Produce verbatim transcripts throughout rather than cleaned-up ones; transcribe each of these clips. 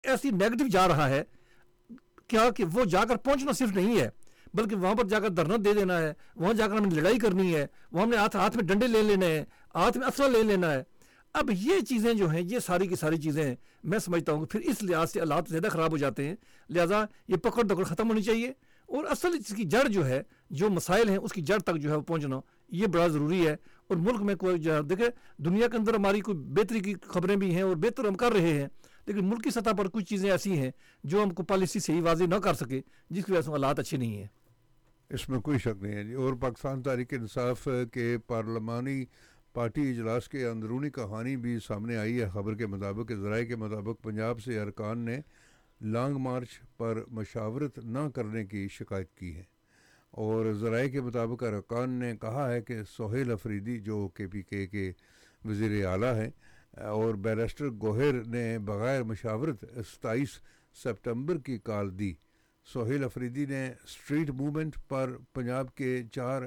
ایسی نیگیٹو جا رہا ہے کیا کہ وہ جا کر پہنچنا صرف نہیں ہے بلکہ وہاں پر جا کر دھرنا دے دینا ہے, وہاں جا کر ہم نے لڑائی کرنی ہے, وہاں ہم نے ہاتھ ہاتھ میں ڈنڈے لے لینے ہیں, ہاتھ میں اسلحہ لے لینا ہے. اب یہ چیزیں جو ہیں یہ ساری کی ساری چیزیں ہیں میں سمجھتا ہوں کہ پھر اس لحاظ سے حالات زیادہ خراب ہو جاتے ہیں. لہٰذا یہ پکڑ دکڑ ختم ہونی چاہیے اور اصل اس کی جڑ جو ہے جو مسائل ہیں اس کی جڑ تک جو ہے وہ پہنچنا یہ بڑا ضروری ہے. اور ملک میں کوئی جو ہے دیکھیں دنیا کے اندر ہماری کوئی بہتری کی خبریں بھی ہیں اور بہتر ہم کر رہے ہیں, لیکن ملک کی سطح پر کچھ چیزیں ایسی ہیں جو ہم کو پالیسی سے ہی واضح نہ کر سکے جس کی وجہ سے حالات اچھے نہیں ہیں. اس میں کوئی شک نہیں ہے جی. اور پاکستان تحریک انصاف کے پارلیمانی پارٹی اجلاس کے اندرونی کہانی بھی سامنے آئی ہے. خبر کے مطابق ذرائع کے مطابق پنجاب سے ارکان نے لانگ مارچ پر مشاورت نہ کرنے کی شکایت کی ہے, اور ذرائع کے مطابق ارکان نے کہا ہے کہ سہیل افریدی جو کے پی کے کے وزیر اعلیٰ ہیں اور بیرسٹر گوہر نے بغیر مشاورت ستائیس سپٹمبر کی کال دی. سہیل افریدی نے اسٹریٹ موومنٹ پر پنجاب کے چار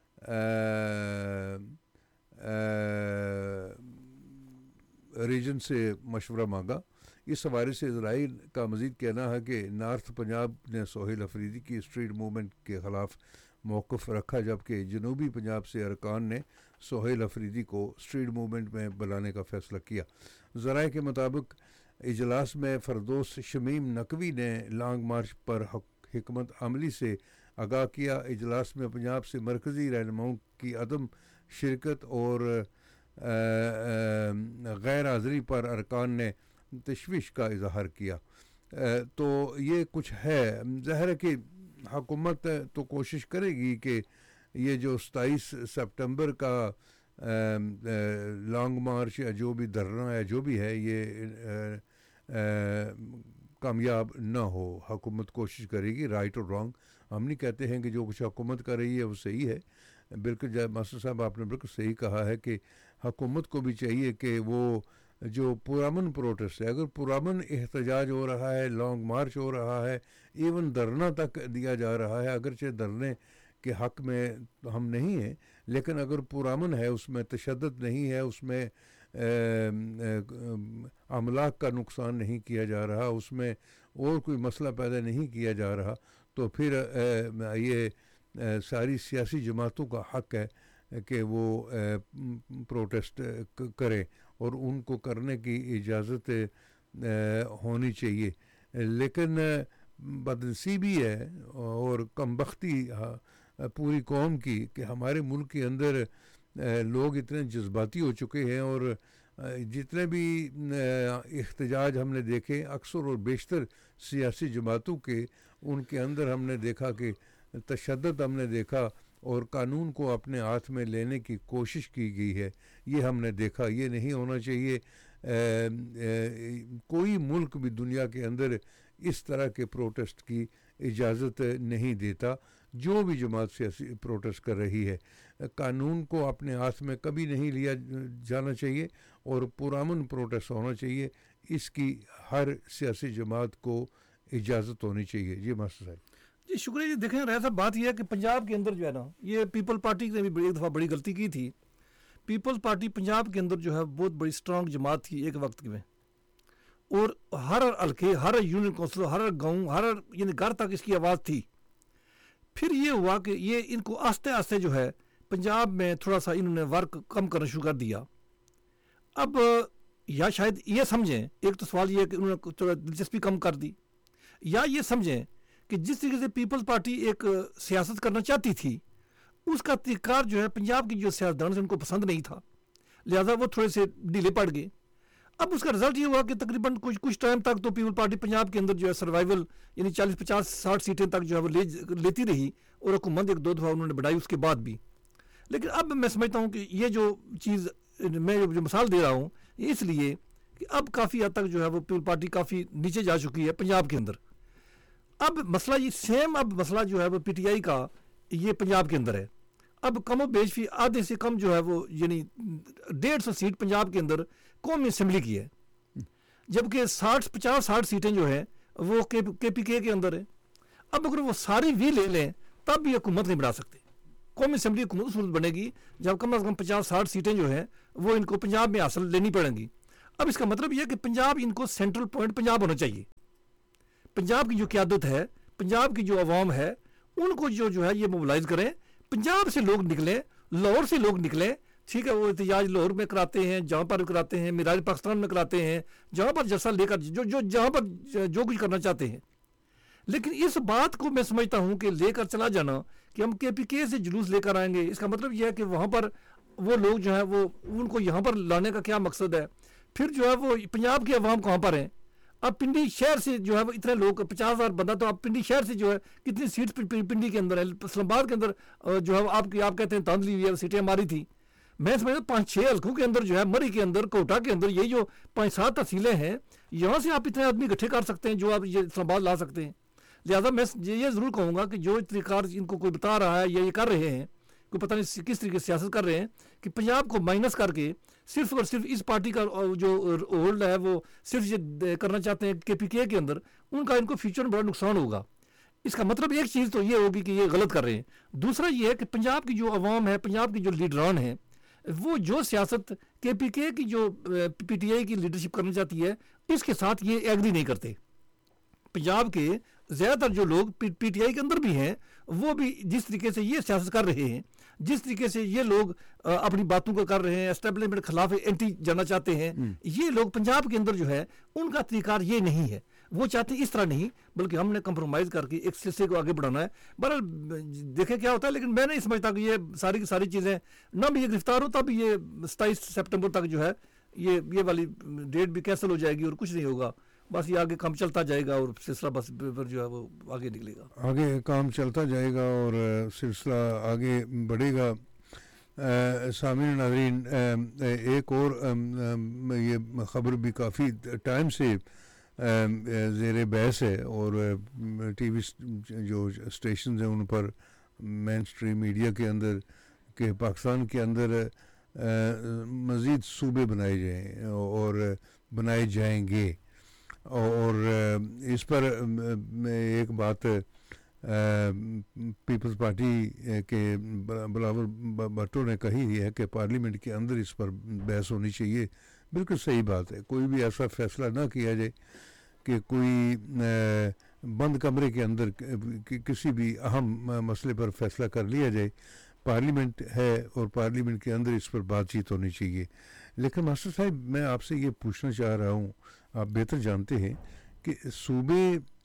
ریجن سے مشورہ مانگا. اس حوالے سے اسرائیل کا مزید کہنا ہے کہ نارتھ پنجاب نے سہیل افریدی کی اسٹریٹ موومنٹ کے خلاف موقف رکھا, جبکہ جنوبی پنجاب سے ارکان نے سہیل افریدی کو اسٹریٹ موومنٹ میں بلانے کا فیصلہ کیا. ذرائع کے مطابق اجلاس میں فردوس شمیم نقوی نے لانگ مارچ پر حکمت عملی سے آگاہ کیا. اجلاس میں پنجاب سے مرکزی رہنماؤں کی عدم شرکت اور غیر حاضری پر ارکان نے تشویش کا اظہار کیا. تو یہ کچھ ہے. ظاہر ہے کہ حکومت تو کوشش کرے گی کہ یہ جو ستائیس سپٹمبر کا لانگ مارچ یا جو بھی دھرنا ہے جو بھی ہے یہ کامیاب نہ ہو. حکومت کوشش کرے گی, رائٹ اور رانگ ہم نہیں کہتے ہیں کہ جو کچھ حکومت کر رہی ہے وہ صحیح ہے. بالکل جب ماسٹر صاحب آپ نے بالکل صحیح کہا ہے کہ حکومت کو بھی چاہیے کہ وہ جو پرامن پروٹیسٹ ہے, اگر پرامن احتجاج ہو رہا ہے, لانگ مارچ ہو رہا ہے, ایون دھرنا تک دیا جا رہا ہے, اگرچہ دھرنے کے حق میں ہم نہیں ہیں لیکن اگر پرامن ہے, اس میں تشدد نہیں ہے, اس میں املاک کا نقصان نہیں کیا جا رہا, اس میں اور کوئی مسئلہ پیدا نہیں کیا جا رہا, تو پھر یہ ساری سیاسی جماعتوں کا حق ہے کہ وہ پروٹیسٹ کریں اور ان کو کرنے کی اجازت ہونی چاہیے. لیکن بدنصیبی ہے اور کم بختی پوری قوم کی کہ ہمارے ملک کے اندر لوگ اتنے جذباتی ہو چکے ہیں, اور جتنے بھی احتجاج ہم نے دیکھے اکثر اور بیشتر سیاسی جماعتوں کے, ان کے اندر ہم نے دیکھا کہ تشدد ہم نے دیکھا اور قانون کو اپنے ہاتھ میں لینے کی کوشش کی گئی ہے. یہ ہم نے دیکھا, یہ نہیں ہونا چاہیے. کوئی ملک بھی دنیا کے اندر اس طرح کے پروٹیسٹ کی اجازت نہیں دیتا. جو بھی جماعت سیاسی پروٹیسٹ کر رہی ہے, قانون کو اپنے ہاتھ میں کبھی نہیں لیا جانا چاہیے اور پرامن پروٹیسٹ ہونا چاہیے. اس کی ہر سیاسی جماعت کو اجازت ہونی چاہیے. جی ماسٹر صاحب. جی شکریہ. جی دیکھیں رہا صاحب بات یہ ہے کہ پنجاب کے اندر جو ہے نا یہ پیپل پارٹی نے بھی ایک دفعہ بڑی غلطی کی تھی. پیپلز پارٹی پنجاب کے اندر جو ہے بہت بڑی اسٹرانگ جماعت تھی ایک وقت میں, اور ہر حلقے, ہر یونین کونسل, ہر گاؤں, ہر یعنی گھر تک اس کی آواز تھی. پھر یہ ہوا کہ یہ ان کو آہستہ آہستہ جو ہے پنجاب میں تھوڑا سا انہوں نے ورک کم کرنا شروع کر دیا. اب یا شاید یہ سمجھیں, ایک تو سوال یہ ہے کہ انہوں نے تھوڑا دلچسپی کم کر دی, یا یہ سمجھیں کہ جس طریقے سے پیپلز پارٹی ایک سیاست کرنا چاہتی تھی اس کا طریقہ جو ہے پنجاب کی جو سیاستدان سے ان کو پسند نہیں تھا, لہذا وہ تھوڑے سے ڈھیلے پڑ گئے. اب اس کا رزلٹ یہ ہوا کہ تقریباً کچھ کچھ ٹائم تک تو پیپل پارٹی پنجاب کے اندر جو ہے سروائیول یعنی چالیس پچاس ساٹھ سیٹیں تک جو ہے وہ لے لیتی رہی, اور حکومت ایک دو دفعہ انہوں نے بڑھائی اس کے بعد بھی. لیکن اب میں سمجھتا ہوں کہ یہ جو چیز میں جو مثال دے رہا ہوں اس لیے کہ اب کافی حد تک جو ہے وہ پیپل پارٹی کافی نیچے جا چکی ہے پنجاب کے اندر. اب مسئلہ یہ سیم اب مسئلہ جو ہے وہ پی ٹی آئی کا یہ پنجاب کے اندر ہے. اب کم و بیش فی آدھے سے کم جو ہے وہ یعنی ڈیڑھ سو سیٹ پنجاب کے اندر قومی اسمبلی کی ہے, جبکہ ساٹھ پچاس ساٹھ سیٹیں جو ہیں وہ کے پی کے کے اندر ہیں. اب اگر وہ ساری بھی لے لیں تب بھی حکومت نہیں بنا سکتے. قومی اسمبلی حکومت صورت بنے گی جب کم از کم پچاس ساٹھ سیٹیں جو ہیں وہ ان کو پنجاب میں حاصل لینی پڑیں گی. اب اس کا مطلب یہ ہے کہ پنجاب ان کو سینٹرل پوائنٹ پنجاب ہونا چاہیے. پنجاب کی جو قیادت ہے, پنجاب کی جو عوام ہے, ان کو جو جو ہے یہ موبلائز کریں. پنجاب سے لوگ نکلیں, لاہور سے لوگ نکلیں, ٹھیک ہے, وہ احتجاج لاہور میں کراتے ہیں, جہاں پر کراتے ہیں, معراج پاکستان میں کراتے ہیں, جہاں پر جلسہ لے کر جو جو جہاں پر جو کچھ کرنا چاہتے ہیں. لیکن اس بات کو میں سمجھتا ہوں کہ لے کر چلا جانا کہ ہم کے پی کے سے جلوس لے کر آئیں گے, اس کا مطلب یہ ہے کہ وہاں پر وہ لوگ جو ہیں وہ ان کو یہاں پر لانے کا کیا مقصد ہے. پھر جو ہے وہ پنجاب کے عوام کہاں پر ہیں. اب پنڈی شہر سے جو ہے وہ اتنے لوگ پچاس ہزار بندہ, تو اب پنڈی شہر سے جو ہے کتنی سیٹ پنڈی کے اندر ہے, اسلام آباد کے اندر جو ہے آپ کی آپ کہتے ہیں تاندلی ہوئی ہے, سیٹیں ہماری تھی. میں سمجھتا ہوں پانچ چھ حلقوں کے اندر جو ہے, مری کے اندر, کوٹا کے اندر, یہ جو پانچ سات تحصیلیں ہیں, یہاں سے آپ اتنے آدمی اکٹھے کر سکتے ہیں جو آپ یہ اسلام آباد لا سکتے ہیں. لہٰذا میں یہ ضرور کہوں گا کہ جو طریقہ ان کو کوئی بتا رہا ہے یا یہ کر رہے ہیں, کوئی پتہ نہیں کس طریقے سے سیاست کر رہے ہیں, کہ پنجاب کو مائنس کر کے صرف اور صرف اس پارٹی کا جو ہولڈ ہے وہ صرف یہ کرنا چاہتے ہیں کے پی کے کے اندر, ان کا ان کو فیوچر میں بڑا نقصان ہوگا. اس کا مطلب ایک چیز تو یہ ہوگی کہ یہ غلط کر رہے ہیں. دوسرا یہ ہے کہ پنجاب کی جو عوام ہے, پنجاب کی جو لیڈران ہیں, وہ جو سیاست کے پی کے کی جو پی ٹی آئی کی لیڈرشپ کرنا چاہتی ہے, اس کے ساتھ یہ ایگری نہیں کرتے. پنجاب کے زیادہ تر جو لوگ پی ٹی آئی کے اندر بھی ہیں, وہ بھی جس طریقے سے یہ سیاست کر رہے ہیں, جس طریقے سے یہ لوگ اپنی باتوں کو کر رہے ہیں, اسٹیبلشمنٹ کے خلاف اینٹی جانا چاہتے ہیں, یہ لوگ پنجاب کے اندر جو ہے ان کا طریقہ یہ نہیں ہے. وہ چاہتے ہیں اس طرح نہیں, بلکہ ہم نے کمپرومائز کر کے ایک سلسلے کو آگے بڑھانا ہے. بہرحال دیکھیں کیا ہوتا ہے, لیکن میں نہیں سمجھتا کہ یہ ساری کی ساری چیزیں نہ بھی یہ گرفتار ہو, تب یہ ستائیس سپٹمبر تک جو ہے یہ یہ والی ڈیٹ بھی کینسل ہو جائے گی اور کچھ نہیں ہوگا. بس یہ آگے کام چلتا جائے گا اور سلسلہ بس پر جو ہے وہ آگے نکلے گا, آگے کام چلتا جائے گا اور سلسلہ آگے بڑھے گا. سامعین ناظرین, ایک اور یہ خبر بھی کافی ٹائم سے زیر بحث ہے, اور ٹی وی جو اسٹیشنز ہیں ان پر مین اسٹریم میڈیا کے اندر کہ پاکستان کے اندر مزید صوبے بنائے جائیں اور بنائے جائیں گے. اور اس پر ایک بات پیپلز پارٹی کے بلاول بھٹو نے کہی ہے کہ پارلیمنٹ کے اندر اس پر بحث ہونی چاہیے. بالکل صحیح بات ہے. کوئی بھی ایسا فیصلہ نہ کیا جائے کہ کوئی بند کمرے کے اندر کسی بھی اہم مسئلے پر فیصلہ کر لیا جائے. پارلیمنٹ ہے اور پارلیمنٹ کے اندر اس پر بات چیت ہونی چاہیے. لیکن ماسٹر صاحب, میں آپ سے یہ پوچھنا چاہ رہا ہوں, آپ بہتر جانتے ہیں کہ صوبے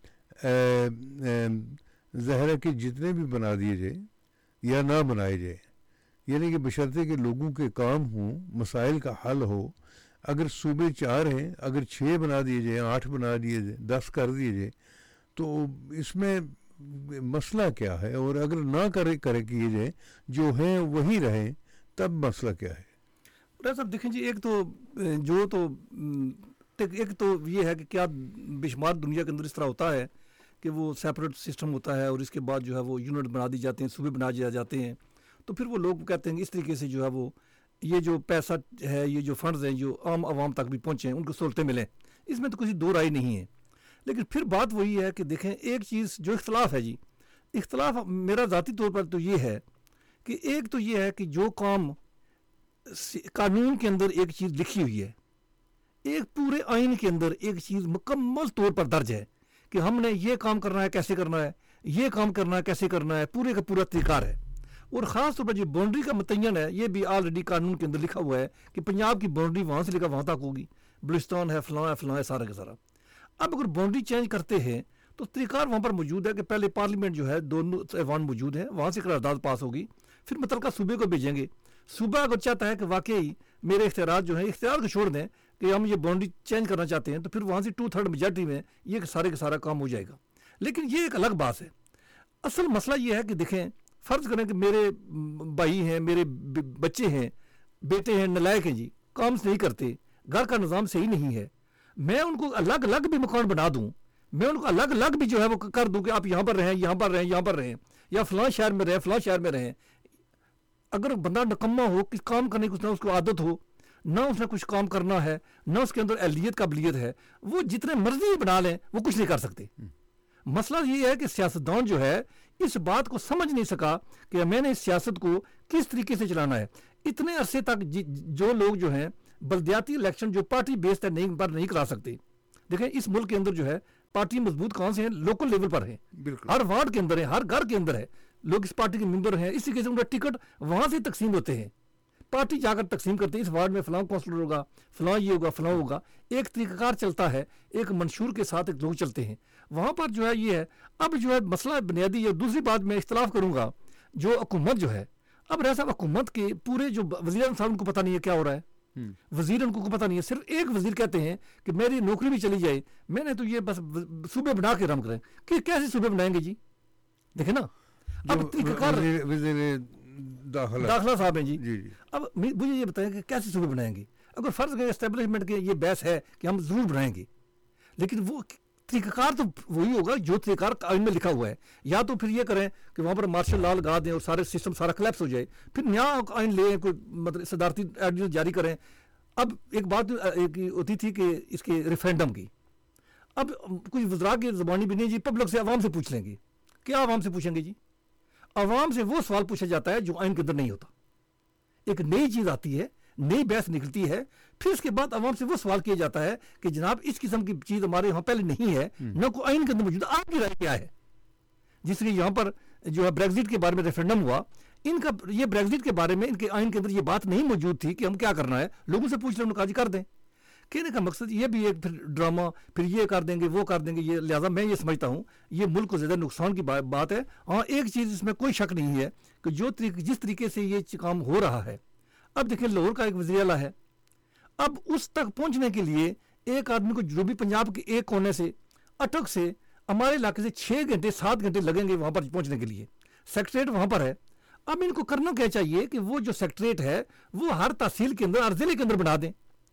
ظاہر ہے کہ جتنے بھی بنا دیے جائیں یا نہ بنائے جائیں, یعنی کہ بشرطے کہ لوگوں کے کام ہوں, مسائل کا حل ہو. اگر صوبے چار ہیں, اگر چھ بنا دیے جائیں, آٹھ بنا دیے جائیں, دس کر دیے جائیں, تو اس میں مسئلہ کیا ہے؟ اور اگر نہ کرے کرے کیے جائیں, جو ہیں وہی رہیں, تب مسئلہ کیا ہے؟ صاحب دیکھیں جی, ایک تو جو تو ایک تو یہ ہے کہ کیا بے شمار دنیا کے اندر اس طرح ہوتا ہے کہ وہ سیپریٹ سسٹم ہوتا ہے اور اس کے بعد جو ہے وہ یونٹ بنا دی جاتے ہیں, صوبے بنا دیے جاتے ہیں. تو پھر وہ لوگ کہتے ہیں کہ اس طریقے سے جو ہے وہ یہ جو پیسہ ہے, یہ جو فنڈز ہیں جو عام عوام تک بھی پہنچیں, ان کو سہولتیں ملیں. اس میں تو کسی دو رائے نہیں ہے. لیکن پھر بات وہی ہے کہ دیکھیں, ایک چیز جو اختلاف ہے جی, اختلاف میرا ذاتی طور پر تو یہ ہے کہ ایک تو یہ ہے کہ جو کام قانون کے اندر ایک چیز لکھی ہوئی ہے, ایک پورے آئین کے اندر ایک چیز مکمل طور پر درج ہے کہ ہم نے یہ کام کرنا ہے, کیسے کرنا ہے, یہ کام کرنا ہے, کیسے کرنا ہے, پورے کا پورا طریقہ ہے. اور خاص طور پر جو باؤنڈری کا متعین ہے, یہ بھی آلریڈی قانون کے اندر لکھا ہوا ہے کہ پنجاب کی باؤنڈری وہاں سے لے کر وہاں تک ہوگی, بلوچستان ہے, فلاں ہے, فلاں ہے, سارا کا سارا. اب اگر باؤنڈری چینج کرتے ہیں تو طریقہ وہاں پر موجود ہے کہ پہلے پارلیمنٹ جو ہے, دونوں ایوان موجود ہے, وہاں سے قرارداد پاس ہوگی, پھر متعلقہ صوبے کو بھیجیں گے. صوبہ اگر چاہتا ہے کہ واقعی میرے اختیارات جو ہیں, اختیار کو چھوڑ دیں کہ ہم یہ باؤنڈری چینج کرنا چاہتے ہیں, تو پھر وہاں سے ٹو تھرڈ میجارٹی میں یہ سارے کا سارا کام ہو جائے گا. لیکن یہ ایک الگ بات ہے. اصل مسئلہ یہ ہے کہ دیکھیں, فرض کریں کہ میرے بھائی ہیں, میرے بچے ہیں, بیٹے ہیں, نالائق ہیں جی, کام نہیں کرتے, گھر کا نظام صحیح نہیں ہے, میں ان کو الگ الگ بھی مکان بنا دوں, میں ان کو الگ الگ بھی جو ہے وہ کر دوں کہ آپ یہاں پر رہیں, یہاں پر رہیں, یہاں پر رہیں, یا فلاں شہر میں رہیں, فلاں شہر میں رہیں. اگر بندہ نکمہ ہو, کس کام کرنے کی اس کو عادت ہو, نہ اس نے کچھ کام کرنا ہے, نہ اس کے اندر اہلیت قابلیت ہے, وہ جتنے مرضی بنا لیں وہ کچھ نہیں کر سکتے. مسئلہ یہ ہے کہ سیاستدان جو ہے اس بات کو سمجھ نہیں سکا کہ میں نے اس سیاست کو کس طریقے سے چلانا ہے. اتنے عرصے تک جو لوگ جو ہیں بلدیاتی الیکشن جو پارٹی بیسڈ ہے نہیں پر نہیں کرا سکتے. دیکھیں اس ملک کے اندر جو ہے پارٹی مضبوط کون سے ہیں؟ لوکل لیول پر ہیں, ہر وارڈ کے اندر ہے, ہر گھر کے اندر ہے, لوگ اس پارٹی کے ممبر ہیں, اسی کے سے ان کا ٹکٹ وہاں سے تقسیم ہوتے ہیں, پارٹی جا کر تقسیم کرتے ہیں, اس وارڈ میں فلاں کونسلر ہوگا, فلاں یہ ہوگا, فلاں ہوگا, ایک طریقہ کار چلتا ہے, ایک منشور کے ساتھ ایک لوگ چلتے ہیں وہاں پر جو ہے یہ ہے. اب جو ہے مسئلہ بنیادی ہے, دوسری بات میں اختلاف کروں گا جو حکومت جو ہے, اب رہا صاحب حکومت کے پورے جو وزیر اعظم صاحب ان کو پتہ نہیں ہے کیا ہو رہا ہے, وزیر ان کو پتہ نہیں ہے, صرف ایک وزیر کہتے ہیں کہ میری نوکری بھی چلی جائے, میں نے تو یہ بس صوبے بنا کے رم کریں, کہ کیسے صوبے بنائیں گے جی؟ دیکھیں نا اب طریقہ کار وزیر داخلہ داخلہ صاحب ہیں جی, اب مجھے یہ بتائیں کہ کیسے صوبے بنائیں گے؟ اگر فرض کریں اسٹیبلشمنٹ کے یہ بحث ہے کہ ہم ضرور بنائیں گے, لیکن وہ طریقہ کار تو وہی ہوگا جو طریقہ کار آئین میں لکھا ہوا ہے. یا تو پھر یہ کریں کہ وہاں پر مارشل لا لگا دیں اور سارے سسٹم سارا کلیپس ہو جائے, پھر نیا آئین لیں, کوئی مطلب صدارتی آرڈیننس جاری کریں. اب ایک بات ہوتی تھی کہ اس کے ریفرینڈم کی, اب کچھ وزراء کی زبانی بھی نہیں جی, پبلک سے عوام سے پوچھ لیں گے. کیا عوام سے پوچھیں گے جی؟ عوام سے وہ سوال پوچھا جاتا ہے جو آئین کے اندر نہیں ہوتا. ایک نئی چیز آتی ہے, نئی بحث نکلتی ہے, پھر اس کے بعد عوام سے وہ سوال کیا جاتا ہے کہ جناب اس قسم کی چیز ہمارے یہاں پہلے نہیں ہے, نہ کوئی آئین کے اندر موجود ہے, آپ کی رائے کیا ہے؟ جس کے یہاں پر جو ہے بریگزٹ کے بارے میں ریفرنڈم ہوا, ان کا یہ بریگزٹ کے بارے میں ان کے آئین کے اندر یہ بات نہیں موجود تھی کہ ہم کیا کرنا ہے, لوگوں سے پوچھ لیں, ان کا کر دیں. کہنے کا مقصد یہ بھی ایک پھر ڈرامہ, پھر یہ کر دیں گے, وہ کر دیں گے, یہ لہٰذا میں یہ سمجھتا ہوں یہ ملک کو زیادہ نقصان کی بات ہے. ہاں ایک چیز اس میں کوئی شک نہیں ہے کہ جو طریقے جس طریقے سے یہ کام ہو رہا ہے, اب دیکھیں لاہور کا ایک وزیر اعلیٰ ہے, اب اس تک پہنچنے کے لیے ایک آدمی کو جنوبی پنجاب کے ایک کونے سے اٹک سے ہمارے علاقے سے چھ گھنٹے سات گھنٹے لگیں گے وہاں پر پہنچنے کے لیے. سیکٹریٹ وہاں پر ہے. اب ان کو کرنا کیا چاہیے کہ وہ جو سیکٹریٹ ہے وہ ہر تحصیل کے اندر, ہر ضلع کے اندر بنا دیں,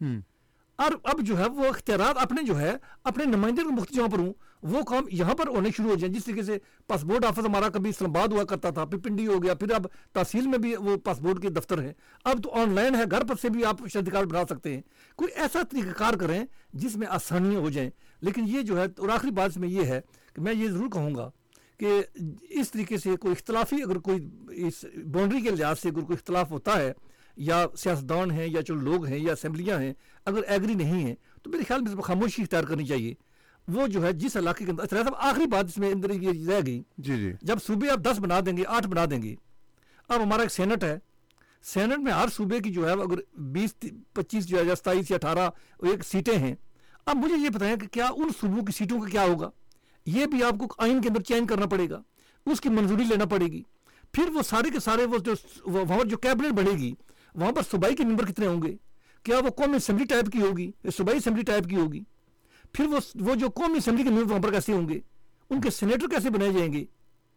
اور اب جو ہے وہ اختیارات اپنے جو ہے اپنے نمائندے کے مختلف جہاں پر ہوں, وہ کام یہاں پر ہونے شروع ہو جائیں. جس طریقے سے پاسپورٹ آفس ہمارا کبھی اسلام آباد ہوا کرتا تھا, پھر پنڈی ہو گیا, پھر اب تحصیل میں بھی وہ پاسپورٹ کے دفتر ہیں, اب تو آن لائن ہے, گھر پر سے بھی آپ شہری کارڈ بنا سکتے ہیں. کوئی ایسا طریقہ کار کریں جس میں آسانیاں ہو جائیں. لیکن یہ جو ہے, اور آخری بات اس میں یہ ہے کہ میں یہ ضرور کہوں گا کہ اس طریقے سے کوئی اختلافی اگر کوئی اس باؤنڈری کے لحاظ سے اگر کوئی اختلاف ہوتا ہے, یا سیاستدان ہیں یا جو لوگ ہیں یا اسمبلیاں ہیں, اگر ایگری نہیں ہیں تو میرے خیال میں خاموشی اختیار کرنی چاہیے. وہ جو ہے جس علاقے کے اندر, صاحب آخری بات اس میں اندر یہ رہ گئی, جی جی جب صوبے آپ دس بنا دیں گے, آٹھ بنا دیں گے, اب ہمارا ایک سینٹ ہے, سینٹ میں ہر صوبے کی جو ہے اگر بیس پچیس جو ہے یا ستائیس یا اٹھارہ ایک سیٹیں ہیں. اب مجھے یہ بتائیں کہ کیا ان صوبوں کی سیٹوں کا کیا ہوگا؟ یہ بھی آپ کو آئین کے اندر چینج کرنا پڑے گا, اس کی منظوری لینا پڑے گی. پھر وہ سارے کے سارے وہ جو وہاں جو کیبنٹ بنے گی, وہاں پر صوبائی کے ممبر کتنے ہوں گے؟ کیا وہ قومی اسمبلی ٹائپ کی ہوگی یا صوبائی اسمبلی ٹائپ کی ہوگی؟ پھر وہ وہ جو قومی اسمبلی کے ممبر وہاں پر کیسے ہوں گے؟ ان کے سینیٹر کیسے بنائے جائیں گے؟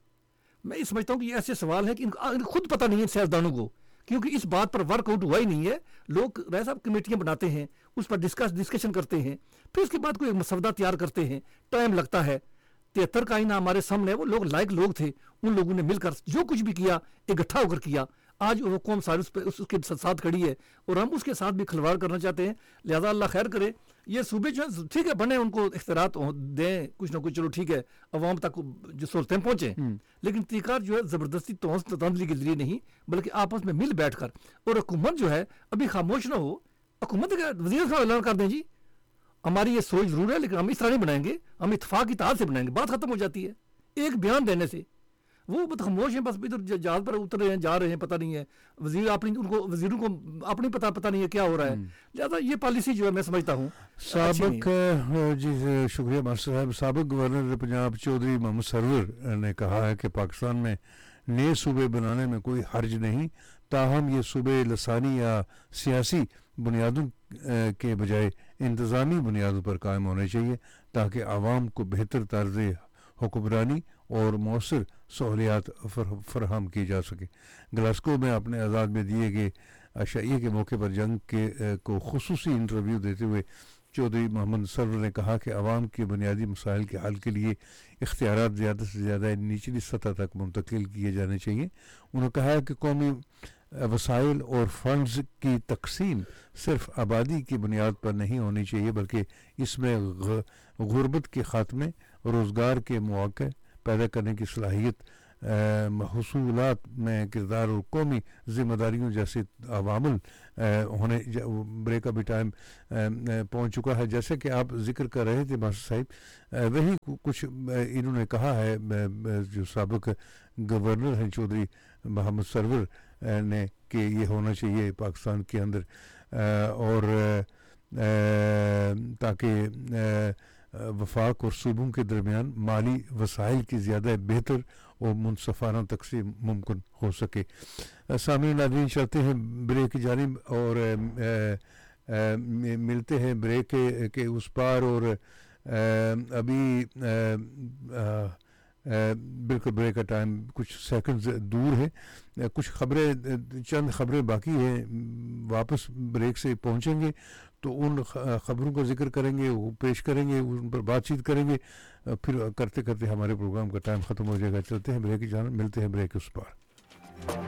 میں یہ سمجھتا ہوں کہ یہ ایسے سوال ہے کہ ان کو خود پتہ نہیں ہے سیاستدانوں کو, کیونکہ اس بات پر ورک آؤٹ ہوا ہی نہیں ہے. لوگ رہ صاحب کمیٹیاں بناتے ہیں, اس پر ڈسکس ڈسکشن کرتے ہیں, پھر اس کے بعد کوئی مسودہ تیار کرتے ہیں, ٹائم لگتا ہے. تہتر کا آئینہ ہمارے سامنے, وہ لوگ لائق لوگ تھے, ان لوگوں نے مل کر جو کچھ بھی کیا اکٹھا ہو کر کیا. آج وہ قوم ساری اس پہ اس کے ساتھ کھڑی ہے, اور ہم اس کے ساتھ بھی کھلواڑ کرنا چاہتے ہیں. لہذا اللہ خیر کرے. یہ صوبے جو ہے ٹھیک ہے بنے, ان کو اختیارات دیں کچھ نہ کچھ, چلو ٹھیک ہے, عوام تک جو سہولتیں پہنچیں, لیکن طریقہ جو ہے زبردستی تاندلی کے ذریعے نہیں, بلکہ آپس میں مل بیٹھ کر. اور حکومت جو ہے ابھی خاموش نہ ہو, حکومت کا وزیر صاحب اعلان کر دیں جی ہماری یہ سوچ ضرور ہے, لیکن ہم اس طرح نہیں بنائیں گے, ہم اتفاق کی اتحاد سے بنائیں گے. بات ختم ہو جاتی ہے ایک بیان دینے سے. وہ بہت خاموش ہیں, بس ادھر جہاز پر اتر رہے ہیں, جا رہے ہیں, پتہ نہیں ہے وزیر اپنی, ان کو وزیروں کو اپنی پتہ پتہ نہیں ہے کیا ہو رہا ہے. لہٰذا یہ پالیسی جو ہے میں سمجھتا ہوں سابق جی شکریہ ماسٹر صاحب. سابق گورنر پنجاب چودھری محمد سرور نے کہا ہے کہ پاکستان میں نئے صوبے بنانے میں کوئی حرج نہیں, تاہم یہ صوبے لسانی یا سیاسی بنیادوں کے بجائے انتظامی بنیادوں پر قائم ہونے چاہیے, تاکہ عوام کو بہتر طرز حکمرانی اور مؤثر سہولیات فراہم کی جا سکے. گلاسکو میں اپنے آزاد میں دیے گئے عشائیے کے موقع پر جنگ کے کو خصوصی انٹرویو دیتے ہوئے چودھری محمد سرور نے کہا کہ عوام کے بنیادی مسائل کے حل کے لیے اختیارات زیادہ سے زیادہ نچلی سطح تک منتقل کیے جانے چاہیے. انہوں نے کہا کہ قومی وسائل اور فنڈز کی تقسیم صرف آبادی کی بنیاد پر نہیں ہونی چاہیے, بلکہ اس میں غربت کے خاتمے, روزگار کے مواقع پیدا کرنے کی صلاحیت حصولات میں کردار اور قومی ذمہ داریوں جیسے عوامل ہونے بریک کا بھی ٹائم پہنچ چکا ہے. جیسے کہ آپ ذکر کر رہے تھے ماسٹر صاحب, وہی کچھ انہوں نے کہا ہے جو سابق گورنر ہیں چودھری محمد سرور نے کہ یہ ہونا چاہیے پاکستان کے اندر, اور تاکہ وفاق اور صوبوں کے درمیان مالی وسائل کی زیادہ بہتر اور منصفانہ تقسیم ممکن ہو سکے. سامعین ناظرین چلتے ہیں بریک کی جانب اور ملتے ہیں بریک کے اس پار, اور ابھی بالکل بریک کا ٹائم کچھ سیکنڈز دور ہے. کچھ خبریں چند خبریں باقی ہیں, واپس بریک سے پہنچیں گے تو ان خبروں کا ذکر کریں گے, وہ پیش کریں گے, ان پر بات چیت کریں گے, پھر کرتے کرتے ہمارے پروگرام کا ٹائم ختم ہو جائے گا. چلتے ہیں بریک کی جانب, ملتے ہیں بریک اس پار.